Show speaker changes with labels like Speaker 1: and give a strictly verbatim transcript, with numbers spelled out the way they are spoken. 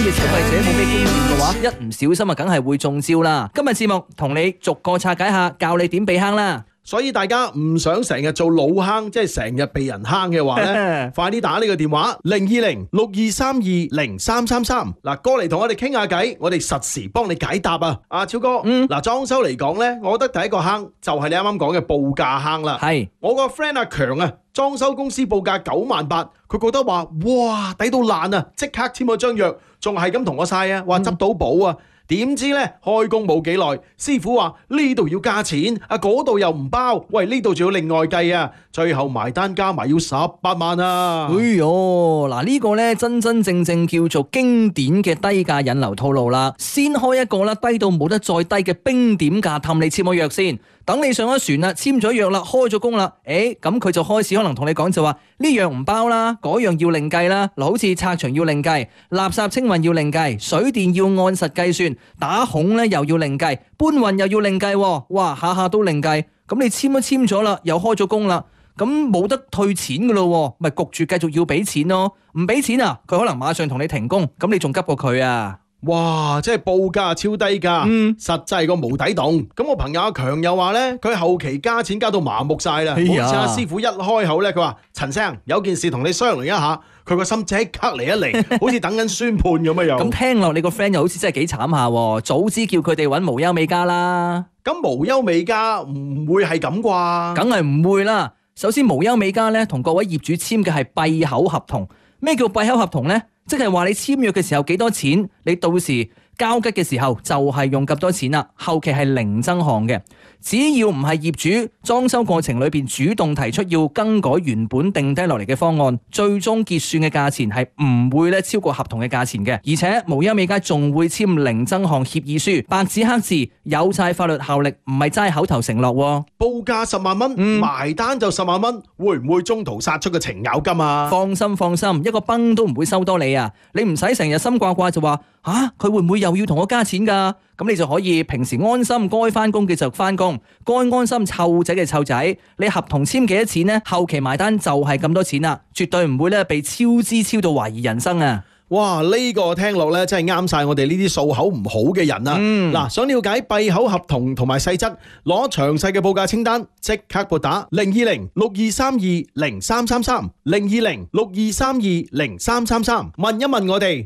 Speaker 1: 嘅消費者冇咩經驗嘅話，一唔小心啊，梗係會中招啦。今日節目同你逐個拆解下，教你點避坑啦。
Speaker 2: 所以大家唔想成日做老坑，即係成日被人坑嘅話咧，快啲打呢個電話零二零六二三二零三三三，嗱，過嚟同我哋傾下偈，我哋實時幫你解答啊！阿超哥，嗯，嗱，裝修嚟講咧，我覺得第一個坑就係你啱啱講嘅報價坑啦。係，我個 friend 阿強啊，裝修公司報價九萬八，佢覺得話哇抵到爛啊，即刻簽咗張約，仲係咁同我晒啊，話執到寶啊！點知咧開工冇幾耐，師傅話呢度要加錢，啊嗰度又唔包，喂呢度仲要另外計啊，最後埋單加埋要十八萬啊！
Speaker 1: 哎喲，嗱呢個咧真真正正叫做經典嘅低價引流套路啦，先開一個啦，低到冇得再低嘅冰點價氹你簽咗約先。等你上咗船啦，簽咗約啦，開咗工啦，誒，咁佢就開始可能同你講就話呢樣唔包啦，嗰樣要另計啦。嗱，好似拆牆要另計，垃圾清運要另計，水電要按實計算，打孔咧又要另計，搬運又要另計，哇，下下都另計。咁你簽都簽咗啦，又開咗工啦，咁冇得退錢噶咯，咪焗住繼續要俾錢咯。唔俾錢啊，佢可能馬上同你停工，咁你仲急過佢啊？
Speaker 2: 哇！即係報價超低價，嗯、實際個無底洞。咁我朋友阿強又話咧，佢後期加錢加到麻木晒啦。好似阿師傅一開口咧，佢話陳生有件事同你商量一下，佢個心即刻嚟一嚟，好似等緊宣判咁樣樣。咁
Speaker 1: 聽落你個 friend 又好似真係幾慘下，早知叫佢哋揾無憂美加啦。
Speaker 2: 咁無憂美加唔會係咁啩？
Speaker 1: 梗係唔會啦。首先無憂美加咧同各位業主簽嘅係閉口合同。咩叫閉口合同呢？即係話你簽約嘅時候幾多錢，你到時交吉嘅時候就係用咁多錢啦，後期係零增項嘅。只要唔係業主裝修過程裏邊主動提出要更改原本定低落嚟嘅方案，最終結算嘅價錢係唔會咧超過合同嘅價錢嘅。而且無憂美加仲會簽零增項協議書，白紙黑字，有晒法律效力，唔係齋口頭承諾。
Speaker 2: 報價十萬蚊，嗯、埋單就十萬蚊，會唔會中途殺出個程咬金啊？
Speaker 1: 放心放心，一個崩都唔會收多你啊！你唔使成日心掛掛就話吓，佢會唔會又要同我加錢㗎？咁你就可以平時安心該翻工嘅就翻工，該安心湊仔嘅湊仔。你合同簽幾多錢呢？後期埋單就係咁多錢啦，絕對唔會咧被超支超到懷疑人生啊！
Speaker 2: 哇！呢、這個聽落咧真係啱晒我哋呢啲數口唔好嘅人啊！嗱、嗯，想了解閉口合同同埋細則，攞詳細嘅報價清單，即刻撥打零二零六二三二零三三三零二零六二三二零三三三，問一問我哋。